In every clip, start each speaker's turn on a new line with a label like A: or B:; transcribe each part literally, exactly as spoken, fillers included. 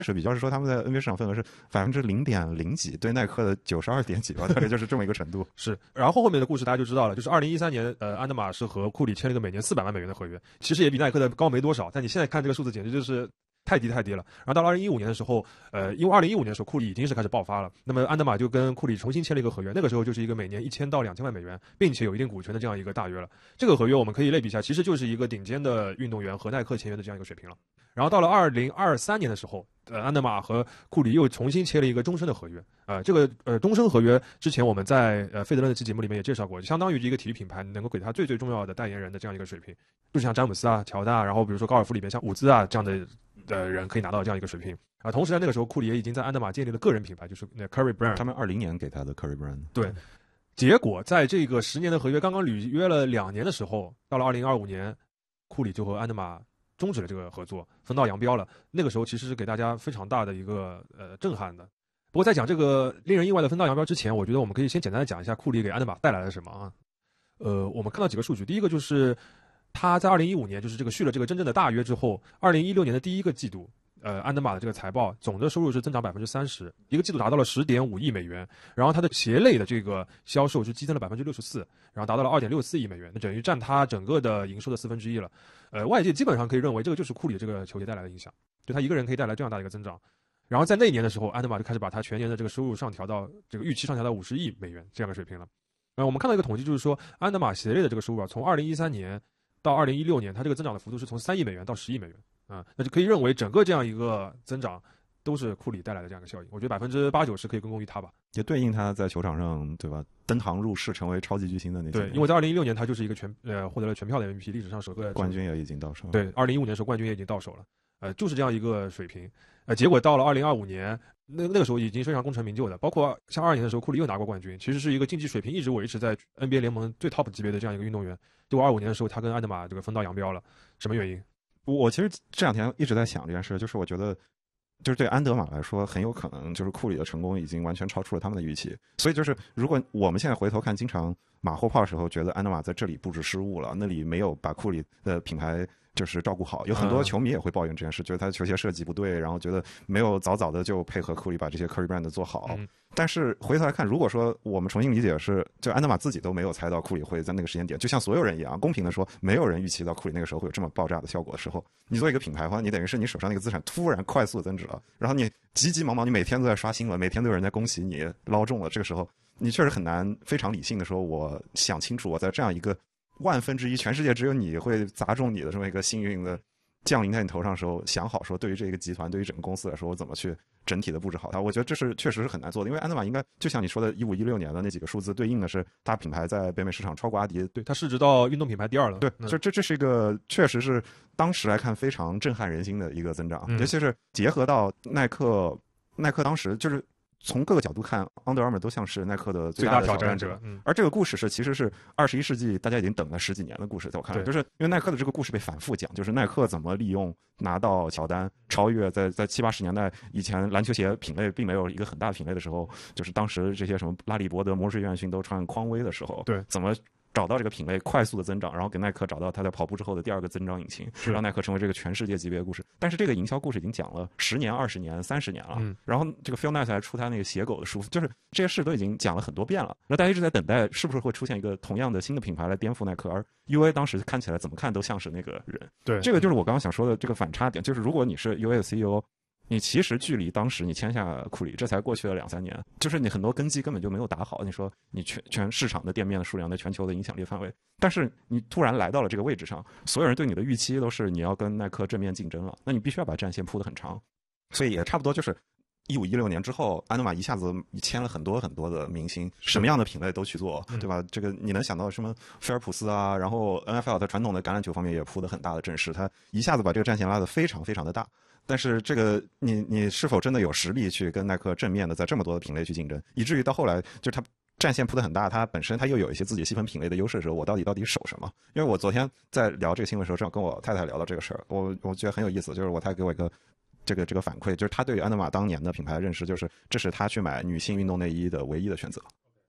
A: 是比较是说他们在 N B A 市场份额是百分之零点零几，对耐克的九十二点几吧，大概就是这么一个程度。
B: 是，然后后面的故事大家就知道了，就是二零一三年，呃，安德玛是和库里签了一个每年四百万美元的合约，其实也比耐克的高没多少，但你现在看这个数字，简直就是太低太低了。然后到了二零一五年的时候，呃，因为二零一五年的时候库里已经是开始爆发了，那么安德玛就跟库里重新签了一个合约，那个时候就是一个每年一千到两千万美元，并且有一定股权的这样一个大约了。这个合约我们可以类比一下，其实就是一个顶尖的运动员和耐克签约的这样一个水平了。然后到了二零二三年的时候，呃，安德玛和库里又重新签了一个终身的合约。呃，这个呃终身合约之前我们在呃费德勒那期节目里面也介绍过，相当于一个体育品牌能够给他最最重要的代言人的这样一个水平，就像詹姆斯啊、乔丹啊，然后比如说高尔夫里面像伍兹啊这样的的人可以拿到这样一个水平啊。同时在那个时候，库里也已经在安德玛建立了个人品牌，就是那 Curry Brand，
A: 他们二零年给他的 Curry Brand。
B: 对。结果在这个十年的合约刚刚履约了两年的时候，到了二零二五年，库里就和安德玛终止了这个合作，分道扬镳了。那个时候其实是给大家非常大的一个呃震撼的。不过在讲这个令人意外的分道扬镳之前，我觉得我们可以先简单的讲一下库里给安德玛带来了什么啊。呃，我们看到几个数据，第一个就是他在二零一五年就是这个续了这个真正的大约之后，二零一六年的第一个季度，呃，安德玛的这个财报总的收入是增长百分之三十，一个季度达到了十点五亿美元，然后它的鞋类的这个销售是激增了百分之六十四，然后达到了二点六四亿美元，那等于占它整个的营收的四分之一了。呃，外界基本上可以认为这个就是库里这个球鞋带来的影响，就他一个人可以带来这样大的一个增长。然后在那一年的时候，安德玛就开始把他全年的这个收入上调到这个预期上调到五十亿美元这样的水平了。呃，我们看到一个统计，就是说安德玛鞋类的这个收入啊，从二零一三年到二零一六年，它这个增长的幅度是从三亿美元到十亿美元啊、呃，那就可以认为整个这样一个增长都是库里带来的这样一个效应。我觉得百分之八九十可以归功于他吧，
A: 也对应他在球场上对吧登堂入室成为超级巨星的那些。
B: 对，因为在二零一六年他就是一个全呃获得了全票的 M V P， 历史上首个
A: 冠军也已经到手了。
B: 对，二零一五年的时候冠军也已经到手了，呃，就是这样一个水平。呃，结果到了二零二五年，那那个时候已经非常功成名就的，包括像二二年的时候，库里又拿过冠军，其实是一个竞技水平一直维持在 N B A 联盟最 top 级别的这样一个运动员。结果二五年的时候，他跟安德玛这个分道扬镳了，什么原因？
A: 我其实这两天一直在想这件事，就是我觉得，就是对安德玛来说，很有可能就是库里的成功已经完全超出了他们的预期。所以就是如果我们现在回头看，经常马后炮的时候，觉得安德玛在这里布置失误了，那里没有把库里的品牌就是照顾好，有很多球迷也会抱怨这件事，觉得他的球鞋设计不对，然后觉得没有早早的就配合库里把这些 Curry Brand 做好。嗯、但是回头来看，如果说我们重新理解是，就安德玛自己都没有猜到库里会在那个时间点，就像所有人一样，公平的说，没有人预期到库里那个时候会有这么爆炸的效果的时候，你作为一个品牌的话，你等于是你手上那个资产突然快速增值了，然后你急急忙忙，你每天都在刷新闻，每天都有人在恭喜你捞中了，这个时候你确实很难非常理性的说，我想清楚，我在这样一个万分之一，全世界只有你会砸中你的这么一个幸运的降临在你头上的时候，想好说对于这个集团，对于整个公司来说，我怎么去整体的布置好它。我觉得这是确实是很难做的，因为安德玛应该就像你说的，一五一六年的那几个数字对应的是大品牌在北美市场超过阿迪，
B: 对，它市值到运动品牌第二了。
A: 对，这这这是一个确实是当时来看非常震撼人心的一个增长，嗯、尤其是结合到耐克，耐克当时就是。从各个角度看 ，Under Armour 都像是耐克的最大的挑战者。嗯、而这个故事是其实是二十一世纪大家已经等了十几年的故事，在我看来，就是因为耐克的这个故事被反复讲，就是耐克怎么利用拿到乔丹，超越在在七八十年代以前篮球鞋品类并没有一个很大的品类的时候，就是当时这些什么拉里伯德、魔术约翰逊都穿匡威的时候，
B: 对，
A: 怎么找到这个品类快速的增长，然后给耐克找到他在跑步之后的第二个增长引擎，让耐克成为这个全世界级别的故事。但是这个营销故事已经讲了十年、二十年、三十年了。嗯、然后这个 Phil Knight 还出他那个写狗的书，就是这些事都已经讲了很多遍了。那大家一直在等待，是不是会出现一个同样的新的品牌来颠覆耐克？而 U A 当时看起来怎么看都像是那个人。
B: 对，
A: 这个就是我刚刚想说的这个反差点，就是如果你是 U A 的 C E O。你其实距离当时你签下库里，这才过去了两三年，就是你很多根基根本就没有打好。你说你全全市场的店面的数量，在全球的影响力范围，但是你突然来到了这个位置上，所有人对你的预期都是你要跟耐克正面竞争了，那你必须要把战线铺得很长。所以也差不多就是一五一六年之后，安德玛一下子签了很多很多的明星，什么样的品类都去做，对吧？这个你能想到什么菲尔普斯啊，然后 N F L 在传统的橄榄球方面也铺得很大的阵势，他一下子把这个战线拉得非常非常的大。但是这个你你是否真的有实力去跟耐克正面的在这么多的品类去竞争，以至于到后来就是他战线铺得很大，他本身他又有一些自己细分品类的优势的时候，我到底到底守什么？因为我昨天在聊这个新闻的时候，正好跟我太太聊到这个事儿，我我觉得很有意思，就是我太太给我一个这个这个反馈，就是他对于安德玛当年的品牌的认识，就是这是他去买女性运动内衣的唯一的选择。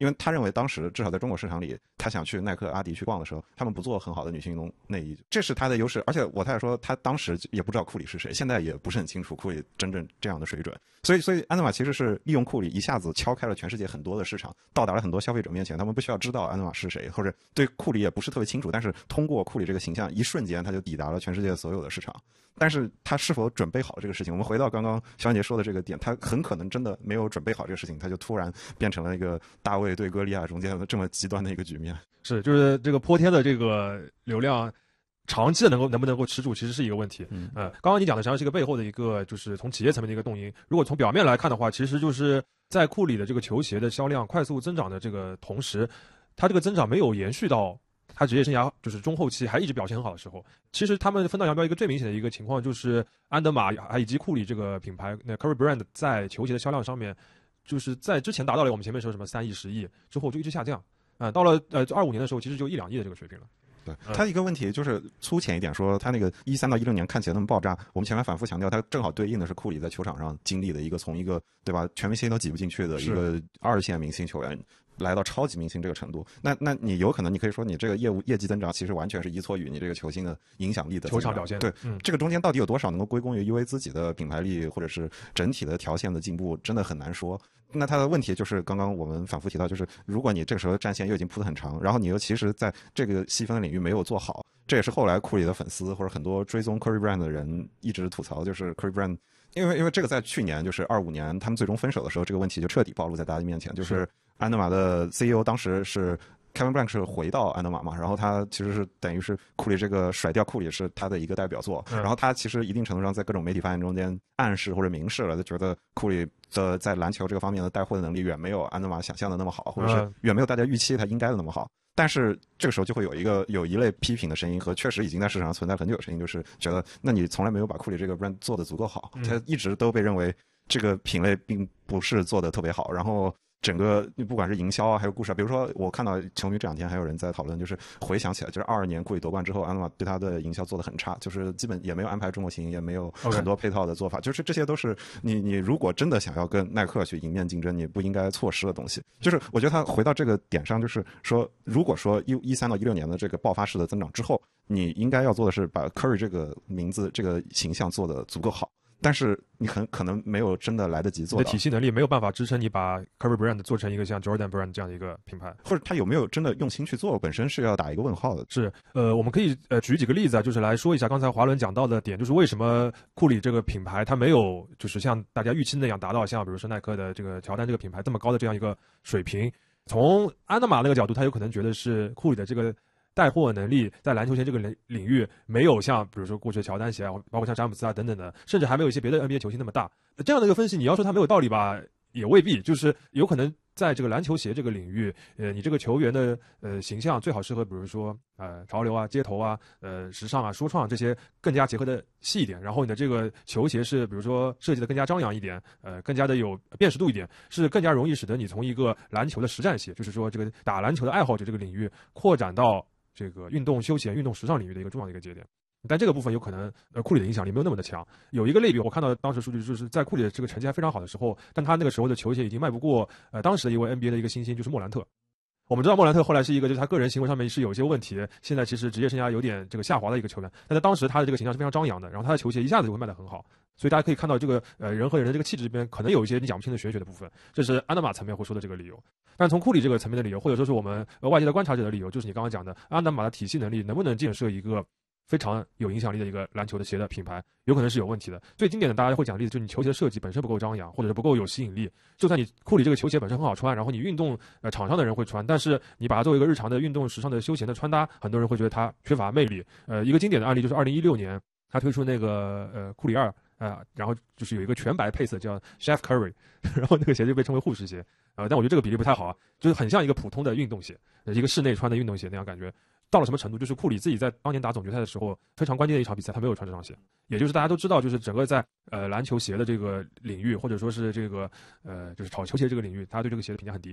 A: 因为他认为当时至少在中国市场里，他想去耐克、阿迪去逛的时候，他们不做很好的女性运动内衣，这是他的优势。而且我太太说，他当时也不知道库里是谁，现在也不是很清楚库里真正这样的水准。所以，所以安德玛其实是利用库里一下子敲开了全世界很多的市场，到达了很多消费者面前。他们不需要知道安德玛是谁，或者对库里也不是特别清楚，但是通过库里这个形象，一瞬间他就抵达了全世界所有的市场。但是他是否准备好这个事情？我们回到刚刚小燕姐说的这个点，他很可能真的没有准备好这个事情，他就突然变成了一个大卫对歌利亚中间的这么极端的一个局面。
B: 是，就是这个泼天的这个流量。长期的能够能不能够吃住，其实是一个问题。
A: 嗯，
B: 呃，刚刚你讲的实际上是一个背后的一个，就是从企业层面的一个动因。如果从表面来看的话，其实就是在库里的这个球鞋的销量快速增长的这个同时，它这个增长没有延续到他职业生涯就是中后期还一直表现很好的时候。其实他们分道扬镳一个最明显的一个情况就是安德玛还以及库里这个品牌，那 Curry Brand 在球鞋的销量上面，就是在之前达到了我们前面说什么三亿、十亿之后就一直下降。啊、呃，到了呃二五年的时候，其实就一两亿的这个水平了。
A: 对，它一个问题就是粗浅一点说，它那个一三到一六年看起来那么爆炸，我们前面反复强调，它正好对应的是库里在球场上经历的一个从一个对吧全明星都挤不进去的一个二线明星球员，来到超级明星这个程度。那那你有可能你可以说你这个业务业绩增长其实完全是依托于你这个球星的影响力的
B: 球场表现。
A: 对，
B: 嗯，
A: 这个中间到底有多少能够归功于 U A 自己的品牌力或者是整体的条线的进步，真的很难说。那它的问题就是刚刚我们反复提到，就是如果你这个时候战线又已经铺得很长，然后你又其实在这个细分的领域没有做好，这也是后来库里的粉丝或者很多追踪 Curry Brand 的人一直吐槽，就是 Curry Brand， 因为因为这个在去年就是二五年他们最终分手的时候，这个问题就彻底暴露在大家面前，就是安德玛的 C E O 当时是Kevin Blank 是回到安德玛嘛，然后他其实是等于是库里这个甩掉库里是他的一个代表作，
B: 嗯、
A: 然后他其实一定程度上在各种媒体发言中间暗示或者明示了，就觉得库里的在篮球这个方面的带货的能力远没有安德玛想象的那么好，或者是远没有大家预期他应该的那么好。但是这个时候就会有一个有一类批评的声音和确实已经在市场上存在很久的声音，就是觉得那你从来没有把库里这个 brand 做得足够好，他一直都被认为这个品类并不是做得特别好，然后整个不管是营销啊还有故事啊，比如说我看到球迷这两天还有人在讨论，就是回想起来就是二二年库里夺冠之后，安德玛对他的营销做得很差，就是基本也没有安排中国行，也没有很多配套的做法， okay. 就是这些都是你你如果真的想要跟耐克去迎面竞争，你不应该错失的东西。就是我觉得他回到这个点上，就是说如果说一一三到一六年的这个爆发式的增长之后，你应该要做的是把 Curry 这个名字这个形象做得足够好，但是你很可能没有真的来得及做到，
B: 你的体系能力没有办法支撑你把 Curry Brand 做成一个像 Jordan Brand 这样的一个品牌，
A: 或者他有没有真的用心去做，本身是要打一个问号的。
B: 是，呃，我们可以呃举几个例子啊，就是来说一下刚才华伦讲到的点，就是为什么库里这个品牌它没有就是像大家预期那样达到像比如说耐克的这个乔丹这个品牌这么高的这样一个水平。从安德玛那个角度，他有可能觉得是库里的这个带货能力在篮球鞋这个领领域没有像比如说过去的乔丹鞋啊，包括像詹姆斯啊等等的，甚至还没有一些别的 N B A 球星那么大。这样的一个分析，你要说他没有道理吧，也未必，就是有可能在这个篮球鞋这个领域，呃，你这个球员的呃形象最好是和比如说呃潮流啊、街头啊、呃时尚啊、说唱这些更加结合的细一点，然后你的这个球鞋是比如说设计的更加张扬一点，呃，更加的有辨识度一点，是更加容易使得你从一个篮球的实战鞋，就是说这个打篮球的爱好者这个领域扩展到这个运动休闲、运动时尚领域的一个重要的一个节点。但这个部分有可能，呃，库里的影响力没有那么的强。有一个类比，我看到当时数据就是在库里的这个成绩还非常好的时候，但他那个时候的球鞋已经卖不过，呃，当时的一位 N B A 的一个新星，就是莫兰特。我们知道莫兰特后来是一个，就是他个人行为上面是有一些问题，现在其实职业生涯有点这个下滑的一个球员。但在当时他的这个形象是非常张扬的，然后他的球鞋一下子就会卖得很好。所以大家可以看到这个呃人和人的这个气质这边可能有一些你讲不清的玄学的部分，这是安德玛层面会说的这个理由。但从库里这个层面的理由，或者说是我们呃外界的观察者的理由，就是你刚刚讲的安德玛的体系能力能不能建设一个非常有影响力的一个篮球的鞋的品牌，有可能是有问题的。最经典的大家会讲例子，就是你球鞋的设计本身不够张扬，或者是不够有吸引力。就算你库里这个球鞋本身很好穿，然后你运动呃场上的人会穿，但是你把它作为一个日常的运动时尚的休闲的穿搭，很多人会觉得它缺乏魅力。呃，一个经典的案例就是二零一六年他推出那个呃库里二。啊、呃，然后就是有一个全白配色叫 Chef Curry， 然后那个鞋就被称为护士鞋，呃，但我觉得这个比例不太好啊，就是很像一个普通的运动鞋，一个室内穿的运动鞋那样感觉。到了什么程度？就是库里自己在当年打总决赛的时候，非常关键的一场比赛，他没有穿这双鞋。也就是大家都知道，就是整个在呃篮球鞋的这个领域，或者说是这个呃就是炒球鞋这个领域，大家对这个鞋的评价很低。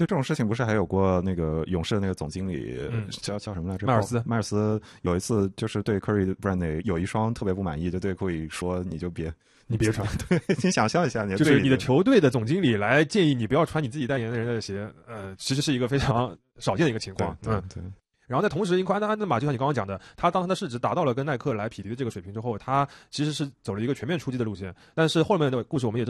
A: 对这种事情，不是还有过那个勇士的那个总经理、
B: 嗯、
A: 叫叫什么来着？
B: 迈尔斯。
A: 迈尔斯有一次就是对 Curry brand 内有一双特别不满意，就对 Curry 说：“你就别，
B: 你别穿。”
A: 对，你想象一下，你
B: 就是你的球队的总经理来建议你不要穿你自己代言的人的鞋，呃，其实是一个非常少见的一个情况。
A: 对
B: 嗯，
A: 对。
B: 然后在同时，因为安德玛就像你刚刚讲的，他当他的市值达到了跟耐克来匹敌的这个水平之后，他其实是走了一个全面出击的路线。但是后面的故事我们也知道。